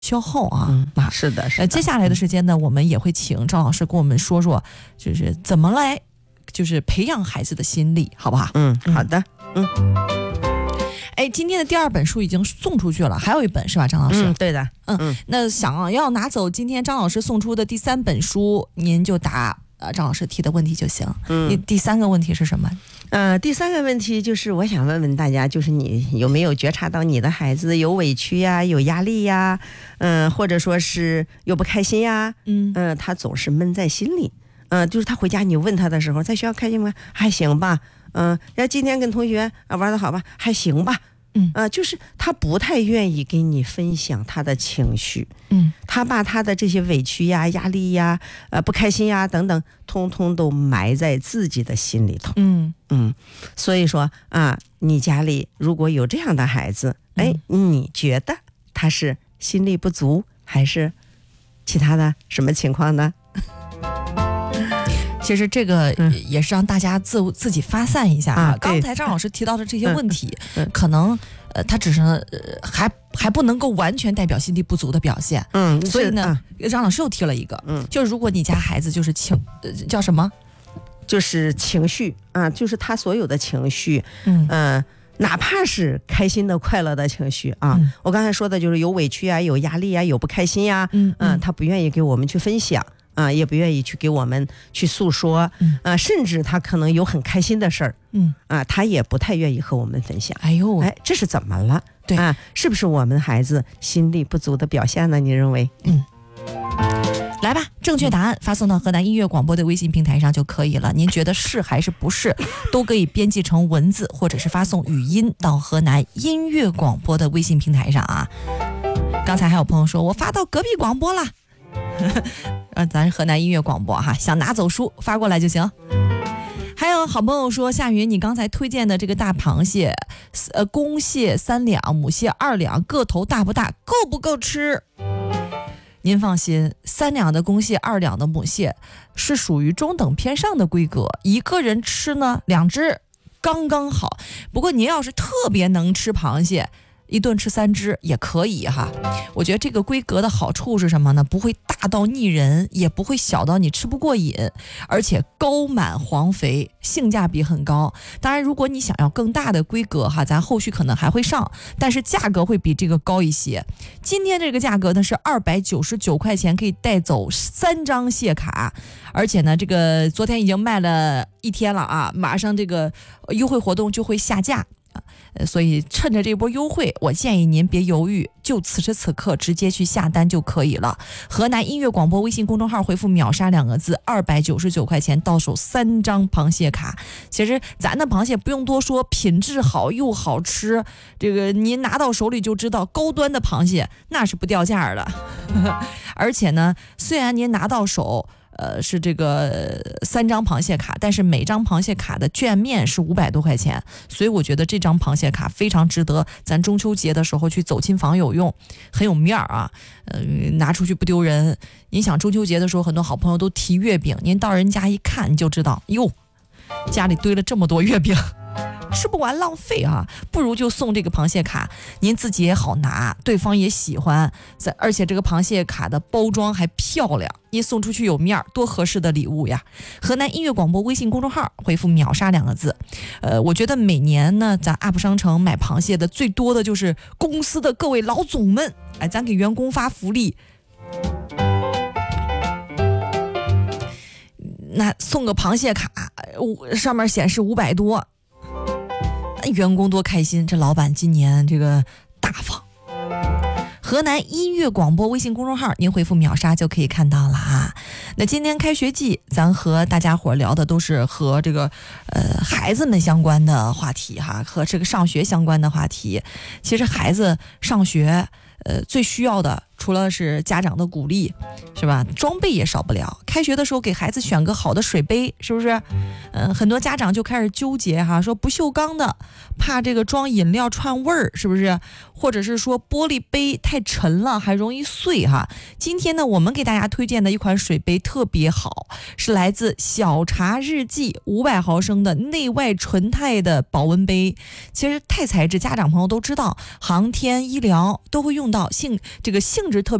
消耗啊。 是的，是的。 接下来的时间呢，我们也会请赵老师跟我们说说，就是怎么来，就是培养孩子的心理，好不好？ 好的。 今天的第2本书已经送出去了，还有一本是吧，张老师？ 对的。 那想要拿走今天张老师送出的第3本书，您就答张老师提的问题就行。第3个问题是什么？ 第3个问题就是我想问问大家，就是你有没有觉察到你的孩子有委屈呀，有压力呀，或者说是有不开心呀，他总是闷在心里，就是他回家你问他的时候，在学校开心吗？还行吧。要今天跟同学玩得好吧？还行吧。就是他不太愿意跟你分享他的情绪，他把他的这些委屈呀、压力呀、不开心呀等等，通通都埋在自己的心里头。所以说你家里如果有这样的孩子，你觉得他是心力不足，还是其他的什么情况呢？ 其实这个也是让大家自己发散一下啊。刚才张老师提到的这些问题，可能他只是还不能够完全代表心力不足的表现。所以呢，张老师又提了一个，就是如果你家孩子就是叫什么， 就是情绪就是他所有的情绪，哪怕是开心的、快乐的情绪我刚才说的就是有委屈啊、有压力啊、有不开心呀，他不愿意给我们去分享。也不愿意去给我们去诉说，甚至他可能有很开心的事儿，他也不太愿意和我们分享。这是怎么了？ 对是不是我们孩子心力不足的表现呢？你认为？ 来吧，正确答案发送到河南音乐广播的微信平台上就可以了。您觉得是还是不是，都可以编辑成文字，或者是发送语音到河南音乐广播的微信平台上啊。刚才还有朋友说我发到隔壁广播了。咱是河南音乐广播哈，想拿走书发过来就行。还有好朋友说，夏云，你刚才推荐的这个大螃蟹，公蟹3两，母蟹2两，个头大不大，够不够吃？您放心，3两的公蟹，2两的母蟹是属于中等偏上的规格，一个人吃呢2只刚刚好。不过您要是特别能吃螃蟹，一顿吃3只也可以哈。我觉得这个规格的好处是什么呢？不会大到腻人，也不会小到你吃不过瘾，而且高满黄肥，性价比很高。当然如果你想要更大的规格哈，咱后续可能还会上，但是价格会比这个高一些。今天这个价格呢是299块钱，可以带走3张蟹卡，而且呢这个昨天已经卖了1天了啊，马上这个优惠活动就会下架。所以趁着这波优惠，我建议您别犹豫，就此时此刻直接去下单就可以了。河南音乐广播微信公众号回复秒杀2个字，299块钱到手3张螃蟹卡。其实咱的螃蟹不用多说，品质好又好吃，这个您拿到手里就知道，高端的螃蟹那是不掉价的。而且呢，虽然您拿到手是这个3张螃蟹卡，但是每张螃蟹卡的券面是500多块钱，所以我觉得这张螃蟹卡非常值得咱中秋节的时候去走亲访友用，很有面儿啊，拿出去不丢人。您想中秋节的时候，很多好朋友都提月饼，您到人家一看你就知道，哟，家里堆了这么多月饼，吃不完浪费啊，不如就送这个螃蟹卡，您自己也好拿，对方也喜欢，而且这个螃蟹卡的包装还漂亮，您送出去有面儿，多合适的礼物呀！河南音乐广播微信公众号回复秒杀2个字。我觉得每年呢，咱 UP 商城买螃蟹的最多的就是公司的各位老总们，咱给员工发福利，那送个螃蟹卡，上面显示500多。员工多开心，这老板今年这个大方。河南音乐广播微信公众号，您回复秒杀就可以看到了啊。那今天开学季，咱和大家伙聊的都是和这个孩子们相关的话题哈，和这个上学相关的话题。其实孩子上学最需要的除了是家长的鼓励， 是吧？装备也少不了。开学的时候给孩子选个好的水杯，是不是？很多家长就开始纠结哈，说不锈钢的怕这个装饮料串味儿，是不是？或者是说玻璃杯太沉了，还容易碎哈。今天呢，我们给大家推荐的一款水杯特别好，是来自小茶日记500毫升的内外纯钛的保温杯。其实钛材质家长朋友都知道，航天医疗都会用到，性质特别